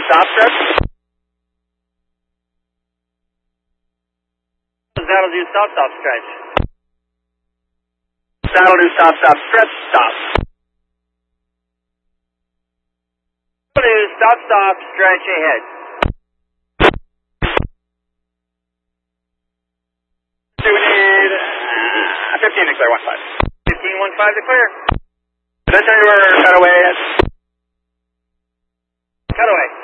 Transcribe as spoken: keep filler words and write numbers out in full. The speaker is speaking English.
stop stretch. That'll do stop stop stretch. That'll do stop stop stretch stop. That'll do stop stop stretch ahead. So we need uh, fifteen to clear one five. Fifteen one five to clear. Did I tell you where cutaway is? Cutaway.